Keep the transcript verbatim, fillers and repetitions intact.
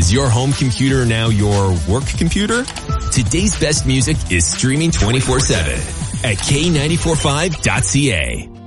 Is your home computer now your work computer? Today's best music is streaming twenty-four seven at K nine four five dot C A.